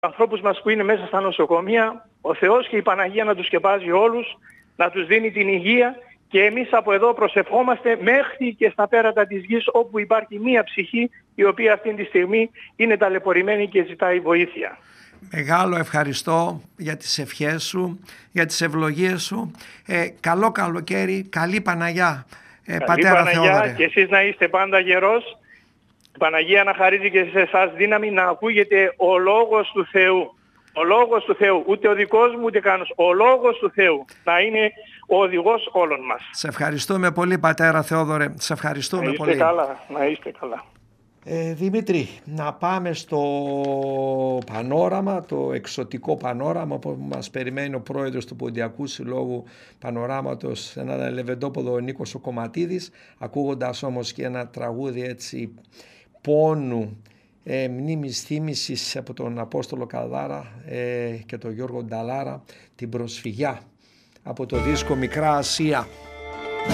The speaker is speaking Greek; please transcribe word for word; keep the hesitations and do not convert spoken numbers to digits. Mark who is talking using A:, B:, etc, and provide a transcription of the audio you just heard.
A: ανθρώπους μας που είναι μέσα στα νοσοκομεία, ο Θεός και η Παναγία να τους σκεπάζει όλους, να τους δίνει την υγεία και εμείς από εδώ προσευχόμαστε μέχρι και στα πέρατα της γης όπου υπάρχει μία ψυχή η οποία αυτή τη στιγμή είναι ταλαιπωρημένη και ζητάει βοήθεια.
B: Μεγάλο ευχαριστώ για τις ευχές σου, για τις ευλογίες σου. Ε, καλό καλοκαίρι, καλή Παναγιά, ε,
A: καλή
B: Πατέρα
A: Παναγιά,
B: Θεόδωρε.
A: και εσείς να είστε πάντα γερός. Η Παναγία να χαρίζει και σε εσάς δύναμη να ακούγεται ο Λόγος του Θεού. Ο Λόγος του Θεού, ούτε ο δικός μου ούτε κανένας. Ο Λόγος του Θεού να είναι ο οδηγός όλων μας.
B: Σε ευχαριστούμε πολύ, Πατέρα Θεόδωρε. Σε ευχαριστούμε
A: να είστε
B: πολύ.
A: Καλά, να είστε καλά.
B: Ε, Δημήτρη, να πάμε στο πανόραμα, το εξωτικό πανόραμα που μας περιμένει ο πρόεδρος του Ποντιακού Συλλόγου Πανοράματος, έναν Λεβεντόποδο, ο Νίκος ο Κομματίδης, ακούγοντας όμως και ένα τραγούδι έτσι πόνου, ε, μνήμης θύμησης από τον Απόστολο Καλδάρα ε, και τον Γιώργο Νταλάρα, την προσφυγιά από το δίσκο Μικρά Ασία.